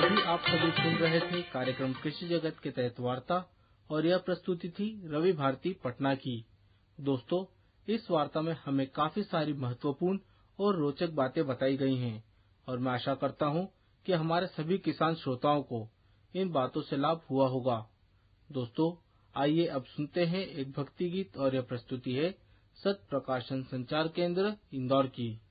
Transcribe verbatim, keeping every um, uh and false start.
अभी आप सभी सुन रहे थे कार्यक्रम कृषि जगत के तहत वार्ता, और यह प्रस्तुति थी रवि भारती पटना की। दोस्तों, इस वार्ता में हमें काफी सारी महत्वपूर्ण और रोचक बातें बताई गई हैं, और मैं आशा करता हूं कि हमारे सभी किसान श्रोताओं को इन बातों से लाभ हुआ होगा। दोस्तों, आइए अब सुनते हैं एक भक्ति गीत, और यह प्रस्तुति है सत्य प्रकाशन संचार केंद्र इंदौर की।